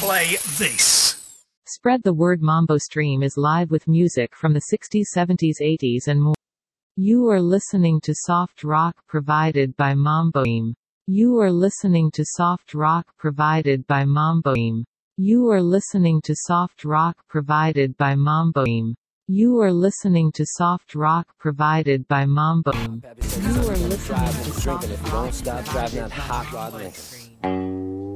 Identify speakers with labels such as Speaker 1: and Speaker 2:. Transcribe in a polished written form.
Speaker 1: play this.
Speaker 2: Spread the Word Mambo Stream is live with music from the 60s, 70s, 80s and more. You are listening to soft rock provided by Mambo Stream. You are listening to soft rock provided by Mambo Stream. You are listening to soft rock provided by Mambo Stream. You are listening to soft rock provided by Mambo Stream. You are listening to soft rock provided by Mambo Stream.